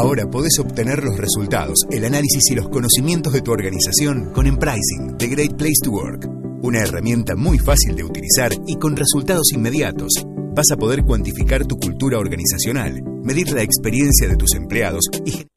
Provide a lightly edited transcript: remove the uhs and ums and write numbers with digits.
Ahora podés obtener los resultados, el análisis y los conocimientos de tu organización con Empricing, The Great Place to Work. Una herramienta muy fácil de utilizar y con resultados inmediatos. Vas a poder cuantificar tu cultura organizacional, medir la experiencia de tus empleados y